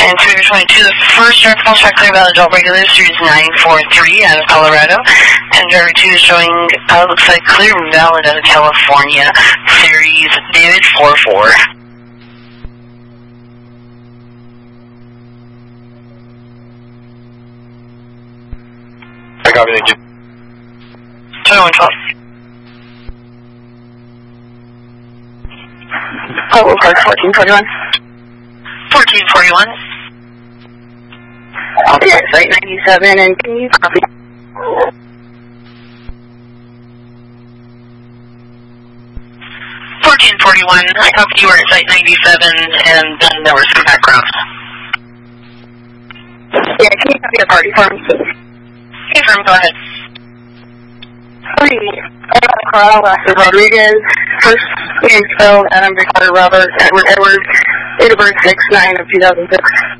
And 322, the first direct call track clear valid adult regular series 943 out of Colorado. And driver 2 is showing, looks like clear valid out of California, series David 44. I got it. 2112. Oh, we'll card 1441. 1441. I'll be at site 97, and can you copy? 1441, I copied you were at site 97, and then there was some background. Yeah, can you copy the party for me, please? Hey, firm, go ahead. Carl Rodriguez, first name spelled Adam Victor Robert Edward Edwards, date of birth 6/9 of 2006.